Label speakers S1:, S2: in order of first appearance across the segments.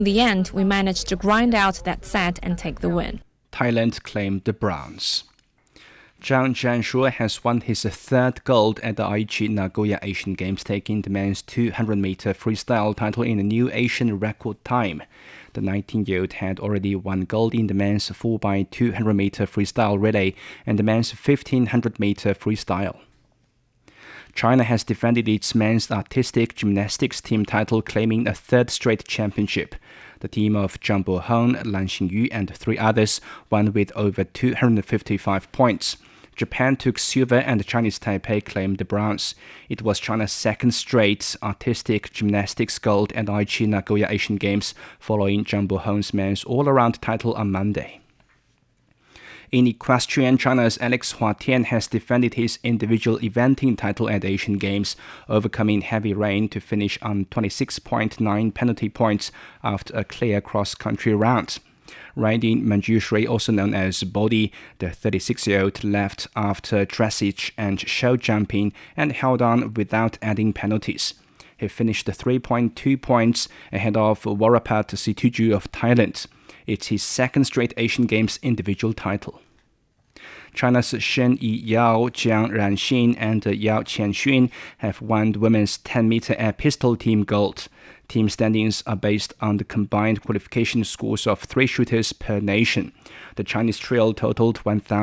S1: In the end, we managed to grind out that set and take the win.
S2: Thailand claimed the bronze. Zhang Jianshuo has won his third gold at the Aichi Nagoya Asian Games, taking the men's 200-meter freestyle title in a new Asian record time. The 19-year-old had already won gold in the men's 4x200-meter freestyle relay and the men's 1500-meter freestyle. China has defended its men's artistic gymnastics team title, claiming a third straight championship. The team of Zhang Boheng, Lan Xingyu, and three others won with over 255 points. Japan took silver and Chinese Taipei claimed the bronze. It was China's second straight artistic gymnastics gold at the Aichi Nagoya Asian Games, following Zhang Boheng's men's all-around title on Monday. In equestrian, China's Alex Hua-Tian has defended his individual eventing title at Asian Games, overcoming heavy rain to finish on 26.9 penalty points after a clear cross-country round. Riding Manjushri, also known as Bodhi, the 36-year-old left after dressage and show jumping and held on without adding penalties. He finished 3.2 points ahead of Worapat Situju of Thailand. It's his second straight Asian Games individual title. China's Shen Yiyao, Jiang Ranxin, and Yao Qianxun have won the women's 10-meter air pistol team gold. Team standings are based on the combined qualification scores of 3 shooters per nation. The Chinese trio totaled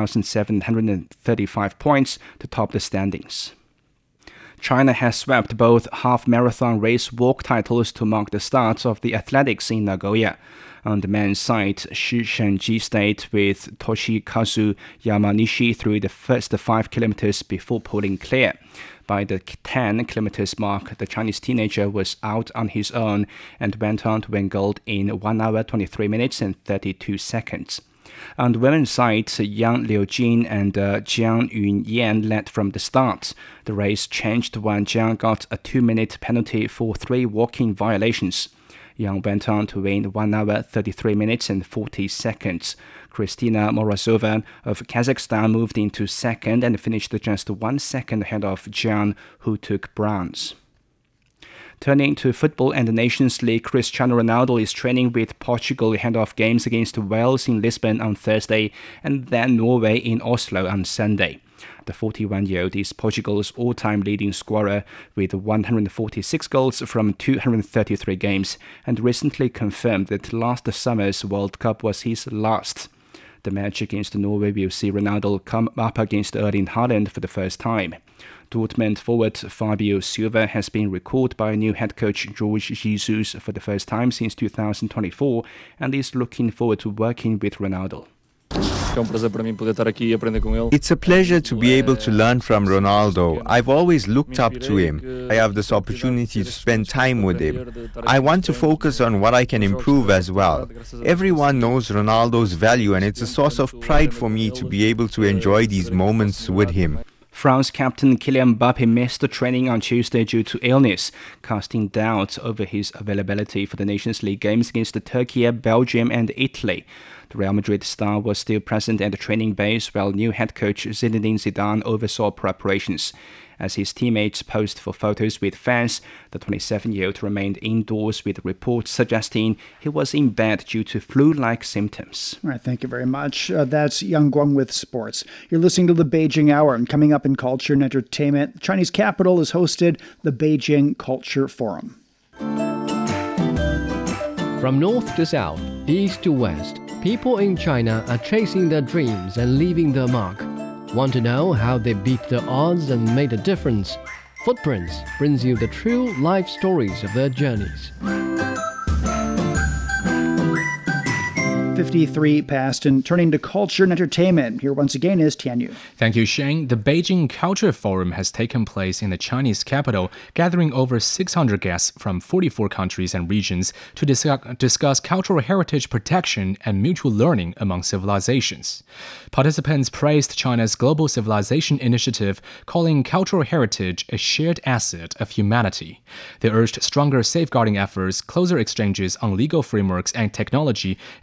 S2: 1,735 points to top the standings. China has swept both half-marathon race walk titles to mark the start of the athletics in Nagoya. On the men's side, Shi Shenji stayed with Toshikazu Yamanishi through the first 5 kilometers before pulling clear. By the 10 kilometers mark, the Chinese teenager was out on his own and went on to win gold in 1 hour 23 minutes and 32 seconds. On the women's side, Yang Liujin and Jiang Yunyan led from the start. The race changed when Jiang got a 2-minute penalty for 3 walking violations. Yang went on to win 1 hour 33 minutes and 40 seconds. Kristina Morozova of Kazakhstan moved into second and finished just 1 second ahead of Jiang, who took bronze. Turning to football and the Nations League, Cristiano Ronaldo is training with Portugal ahead of games against Wales in Lisbon on Thursday and then Norway in Oslo on Sunday. The 41-year-old is Portugal's all-time leading scorer with 146 goals from 233 games and recently confirmed that last summer's World Cup was his last. The match against Norway will see Ronaldo come up against Erling Haaland for the first time. Dortmund forward Fabio Silva has been recalled by new head coach Jorge Jesus for the first time since 2024 and is looking forward to working with Ronaldo.
S3: It's a pleasure to be able to learn from Ronaldo. I've always looked up to him. I have this opportunity to spend time with him. I want to focus on what I can improve as well. Everyone knows Ronaldo's value, and it's a source of pride for me to be able to enjoy these moments with him.
S2: France captain Kylian Mbappe missed the training on Tuesday due to illness, casting doubt over his availability for the Nations League games against Turkey, Belgium and Italy. The Real Madrid star was still present at the training base while new head coach Zinedine Zidane oversaw preparations. As his teammates posed for photos with fans, the 27-year-old remained indoors with reports suggesting he was in bed due to flu-like symptoms.
S4: All right, thank you very much. That's Yang Guang with sports. You're listening to the Beijing Hour, and coming up in culture and entertainment, the Chinese capital has hosted the Beijing Culture Forum.
S5: From north to south, east to west, people in China are chasing their dreams and leaving their mark. Want to know how they beat the odds and made a difference? Footprints brings you the true life stories of their journeys.
S4: 53 past, and turning to culture and entertainment. Here once again is Tian Yu.
S6: Thank you, Shane. The Beijing Culture Forum has taken place in the Chinese capital, gathering over 600 guests from 44 countries and regions to discuss cultural heritage protection and mutual learning among civilizations. Participants praised China's Global Civilization Initiative, calling cultural heritage a shared asset of humanity. They urged stronger safeguarding efforts, closer exchanges on legal frameworks and technology, and expanded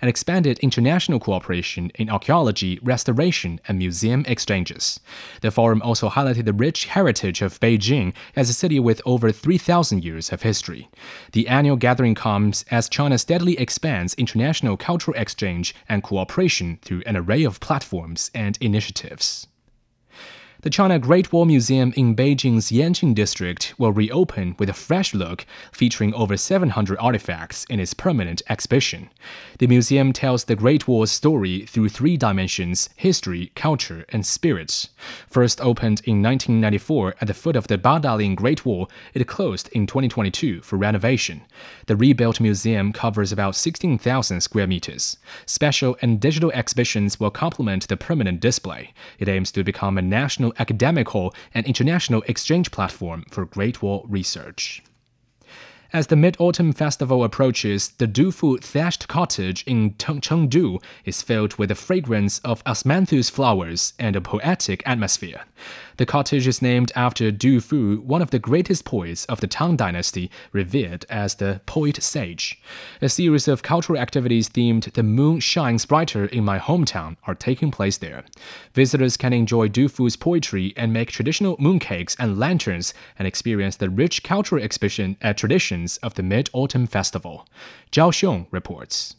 S6: expanded international cooperation in archaeology, restoration, and museum exchanges. The forum also highlighted the rich heritage of Beijing as a city with over 3,000 years of history. The annual gathering comes as China steadily expands international cultural exchange and cooperation through an array of platforms and initiatives. The China Great Wall Museum in Beijing's Yanqing district will reopen with a fresh look, featuring over 700 artifacts in its permanent exhibition. The museum tells the Great Wall's story through 3 dimensions: history, culture, and spirits. First opened in 1994 at the foot of the Badalin Great Wall, it closed in 2022 for renovation. The rebuilt museum covers about 16,000 square meters. Special and digital exhibitions will complement the permanent display. It aims to become a national academic hall and international exchange platform for Great Wall research. As the Mid-Autumn Festival approaches, the Dufu thatched cottage in Chengdu is filled with the fragrance of osmanthus flowers and a poetic atmosphere. The cottage is named after Du Fu, one of the greatest poets of the Tang Dynasty, revered as the poet sage. A series of cultural activities themed "The Moon Shines Brighter in My Hometown" are taking place there. Visitors can enjoy Du Fu's poetry and make traditional mooncakes and lanterns and experience the rich cultural exhibition traditions of the Mid-Autumn Festival. Zhao Xiong reports.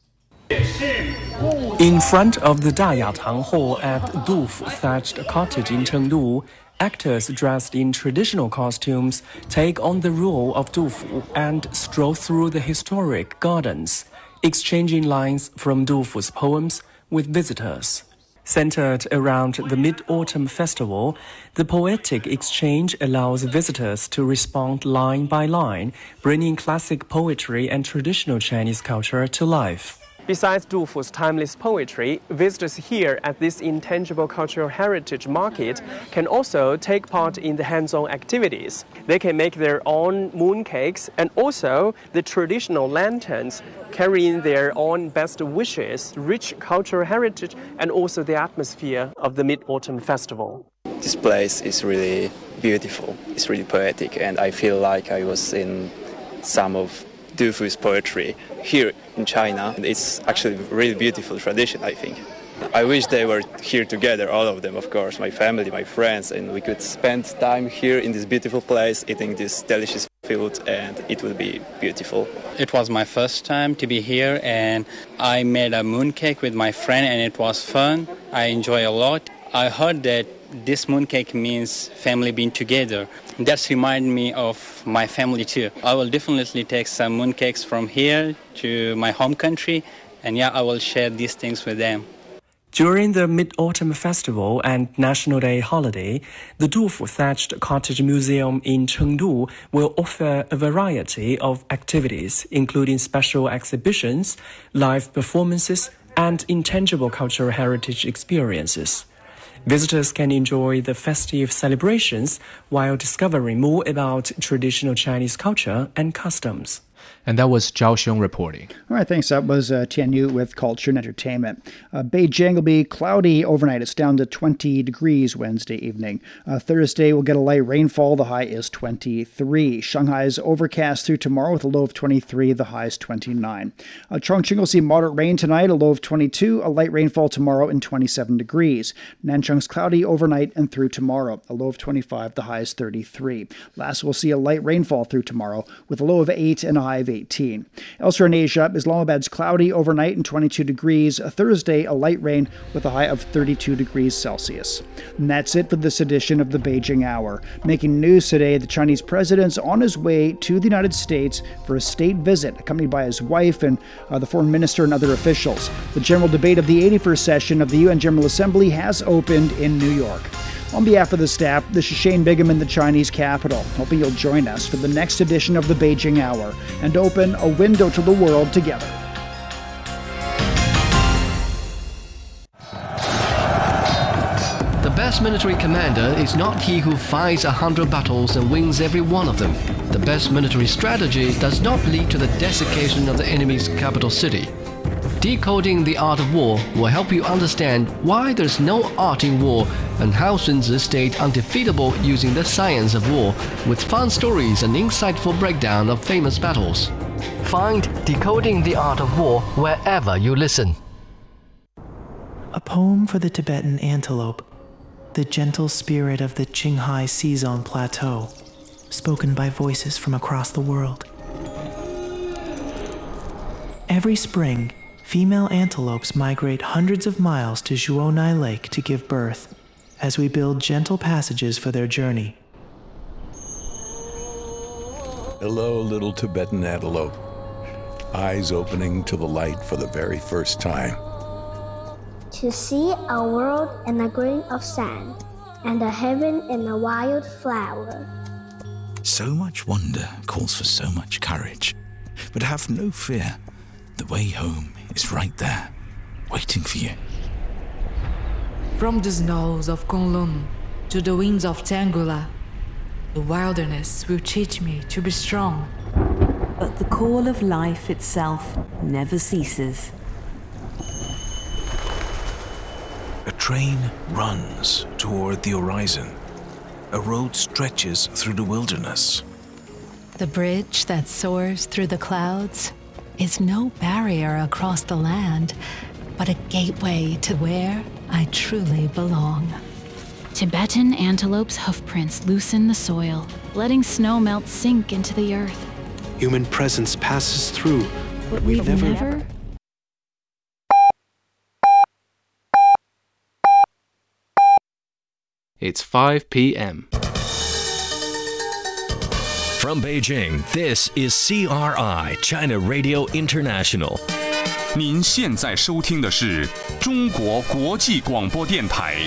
S7: In front of the Dayatang Hall at Dufu Thatched Cottage in Chengdu, actors dressed in traditional costumes take on the role of Dufu and stroll through the historic gardens, exchanging lines from Dufu's poems with visitors. Centered around the Mid-Autumn Festival, the poetic exchange allows visitors to respond line by line, bringing classic poetry and traditional Chinese culture to life. Besides Dufu's timeless poetry, visitors here at this intangible cultural heritage market can also take part in the hands-on activities. They can make their own mooncakes and also the traditional lanterns, carrying their own best wishes, rich cultural heritage, and also the atmosphere of the Mid-Autumn Festival.
S8: This place is really beautiful, it's really poetic, and I feel like I was in some of Dufu's poetry here in China. It's actually a really beautiful tradition, I think. I wish they were here together, all of them, of course, my family, my friends, and we could spend time here in this beautiful place eating this delicious food, and it would be beautiful.
S9: It was my first time to be here, and I made a mooncake with my friend, and it was fun. I enjoy a lot. I heard that this mooncake means family being together. That's reminded me of my family too. I will definitely take some mooncakes from here to my home country, and I will share these things with them.
S7: During the Mid-Autumn Festival and National Day holiday, the Dufu Thatched Cottage Museum in Chengdu will offer a variety of activities, including special exhibitions, live performances, and intangible cultural heritage experiences. Visitors can enjoy the festive celebrations while discovering more about traditional Chinese culture and customs.
S6: And that was Zhao Xiong reporting.
S4: All right, thanks. That was Tian Yu with Culture and Entertainment. Beijing will be cloudy overnight. It's down to 20 degrees Wednesday evening. Thursday, we'll get a light rainfall. The high is 23. Shanghai is overcast through tomorrow with a low of 23. The high is 29. Chongqing will see moderate rain tonight, a low of 22. A light rainfall tomorrow and 27 degrees. Nanchang's cloudy overnight and through tomorrow, a low of 25. The high is 33. Last, we'll see a light rainfall through tomorrow with a low of 8 and a high of 18. Elsewhere in Asia, Islamabad's cloudy overnight and 22 degrees. Thursday, a light rain with a high of 32 degrees Celsius. And that's it for this edition of the Beijing Hour. Making news today, the Chinese president's on his way to the United States for a state visit, accompanied by his wife and the foreign minister and other officials. The general debate of the 81st session of the UN General Assembly has opened in New York. On behalf of the staff, this is Shane Bigham in the Chinese capital, hoping you'll join us for the next edition of the Beijing Hour and open a window to the world together.
S5: The best military commander is not he who fights 100 battles and wins every one of them. The best military strategy does not lead to the desiccation of the enemy's capital city. Decoding the Art of War will help you understand why there's no art in war and how Sun Tzu stayed undefeatable using the science of war, with fun stories and insightful breakdown of famous battles. Find Decoding the Art of War wherever you listen.
S10: A poem for the Tibetan antelope, the gentle spirit of the Qinghai Seazon Plateau, spoken by voices from across the world. Every spring, female antelopes migrate hundreds of miles to Zhuonai Lake to give birth, as we build gentle passages for their journey.
S11: Hello, little Tibetan antelope. Eyes opening to the light for the very first time.
S12: To see a world in a grain of sand, and a heaven in a wild flower.
S13: So much wonder calls for so much courage. But have no fear. The way home is right there, waiting for you.
S14: From the snows of Kunlun to the winds of Tangula, the wilderness will teach me to be strong.
S15: But the call of life itself never ceases.
S13: A train runs toward the horizon. A road stretches through the wilderness.
S16: The bridge that soars through the clouds is no barrier across the land, but a gateway to where I truly belong.
S17: Tibetan antelope's hoofprints loosen the soil, letting snow melt sink into the earth.
S18: Human presence passes through, but we've never...
S6: It's 5 p.m.
S19: From Beijing, this is CRI, China Radio International.
S20: 您现在收听的是中国国际广播电台。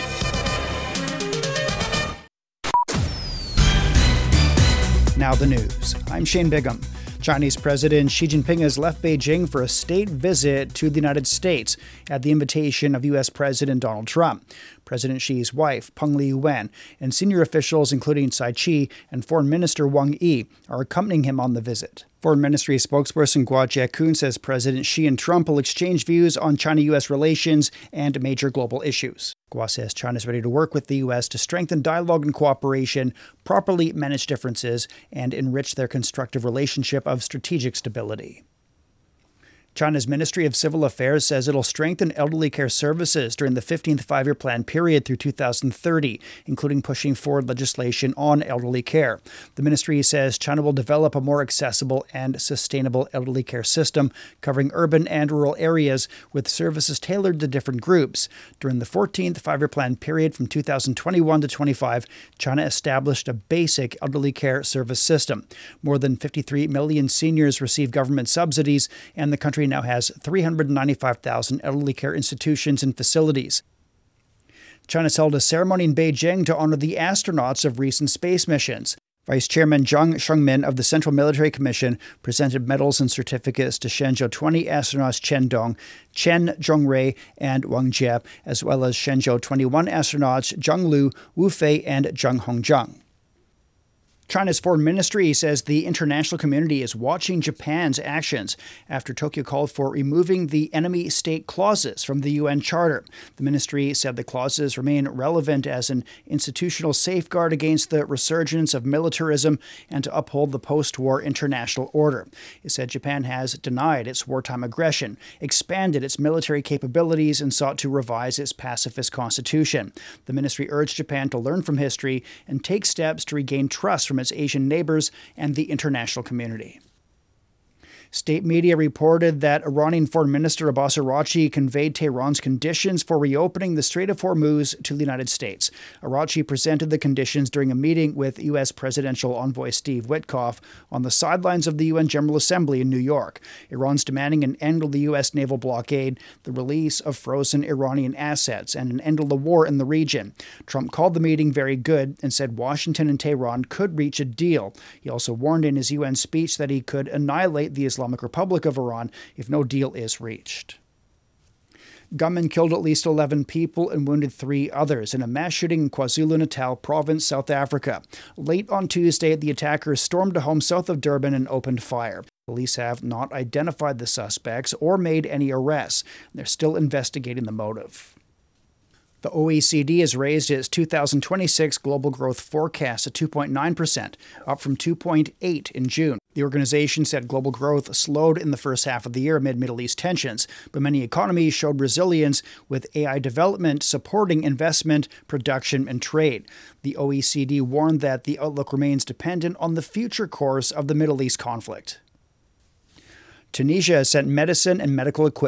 S4: Now the news. I'm Shane Bigham. Chinese President Xi Jinping has left Beijing for a state visit to the United States at the invitation of U.S. President Donald Trump. President Xi's wife, Peng Liyuan, and senior officials including Cai Qi and Foreign Minister Wang Yi are accompanying him on the visit. Foreign Ministry spokesperson Guo Jiakun says President Xi and Trump will exchange views on China-U.S. relations and major global issues. Guo says China is ready to work with the U.S. to strengthen dialogue and cooperation, properly manage differences, and enrich their constructive relationship of strategic stability. China's Ministry of Civil Affairs says it'll strengthen elderly care services during the 15th five-year plan period through 2030, including pushing forward legislation on elderly care. The ministry says China will develop a more accessible and sustainable elderly care system covering urban and rural areas with services tailored to different groups. During the 14th five-year plan period from 2021 to 25, China established a basic elderly care service system. More than 53 million seniors receive government subsidies, and the country now has 395,000 elderly care institutions and facilities. China's held a ceremony in Beijing to honor the astronauts of recent space missions. Vice Chairman Zhang Shengmin of the Central Military Commission presented medals and certificates to Shenzhou 20 astronauts Chen Dong, Chen Zhongrui, and Wang Jie, as well as Shenzhou 21 astronauts Zhang Lu, Wu Fei, and Zheng Hongzhang. China's foreign ministry says the international community is watching Japan's actions after Tokyo called for removing the enemy state clauses from the UN Charter. The ministry said the clauses remain relevant as an institutional safeguard against the resurgence of militarism and to uphold the post-war international order. It said Japan has denied its wartime aggression, expanded its military capabilities, and sought to revise its pacifist constitution. The ministry urged Japan to learn from history and take steps to regain trust from its Asian neighbors and the international community. State media reported that Iranian Foreign Minister Abbas Araghchi conveyed Tehran's conditions for reopening the Strait of Hormuz to the United States. Araghchi presented the conditions during a meeting with U.S. Presidential Envoy Steve Witkoff on the sidelines of the UN General Assembly in New York. Iran's demanding an end to the U.S. naval blockade, the release of frozen Iranian assets, and an end to the war in the region. Trump called the meeting very good and said Washington and Tehran could reach a deal. He also warned in his UN speech that he could annihilate the Islamic Republic of Iran if no deal is reached. Gunmen killed at least 11 people and wounded 3 others in a mass shooting in KwaZulu-Natal province, South Africa. Late on Tuesday, the attackers stormed a home south of Durban and opened fire. Police have not identified the suspects or made any arrests. They're still investigating the motive. The OECD has raised its 2026 global growth forecast to 2.9%, up from 2.8% in June. The organization said global growth slowed in the first half of the year amid Middle East tensions, but many economies showed resilience, with AI development supporting investment, production, and trade. The OECD warned that the outlook remains dependent on the future course of the Middle East conflict. Tunisia has sent medicine and medical equipment